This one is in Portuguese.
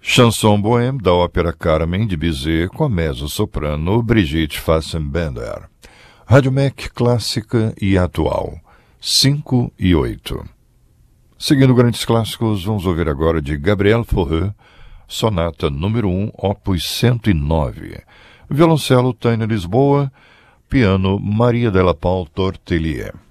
Chanson bohème da ópera Carmen de Bizet com a mezzo-soprano Brigitte Fassenbender. Rádio MEC clássica e atual, 5 e 8. Seguindo grandes clássicos, vamos ouvir agora de Gabriel Fauré, Sonata número 1, opus 109. Violoncelo Tânia Lisboa, piano Maria Della Paul Tortelier.